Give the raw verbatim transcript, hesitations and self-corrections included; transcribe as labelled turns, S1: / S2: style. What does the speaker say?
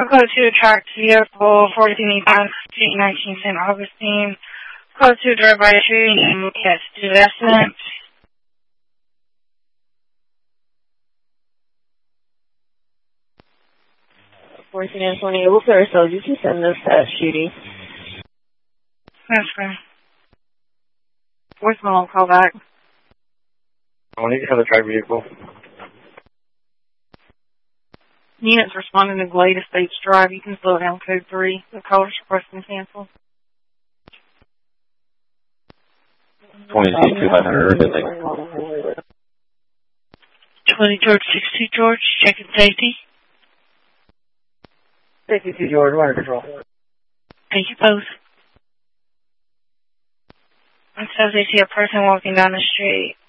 S1: I'll go to a tracked vehicle, fourteen Street, nineteen Saint Augustine. Close to a drive-by tree and get to the accident.
S2: fourteen and twenty, able to ourselves, you can send us that shooting.
S1: That's fine. Voicemail, call back.
S3: I want to have a tracked vehicle.
S1: Units responding to Glade Estates Drive. You can slow down code three. The caller's requesting cancel.
S3: twenty-two five hundred.
S1: twenty George, sixty-two George, checking safety.
S2: sixty-two George, water control.
S1: Thank you both. It says they see a person walking down the street.